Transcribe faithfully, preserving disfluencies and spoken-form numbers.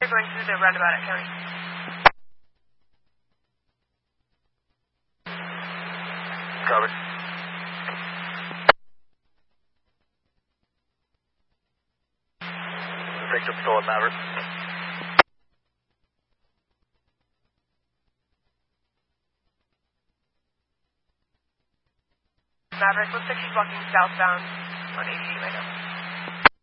going through the roundabout at County. Covered. Victor Patrol at Maverick. Maverick, looks like she's walking southbound on eighty right now.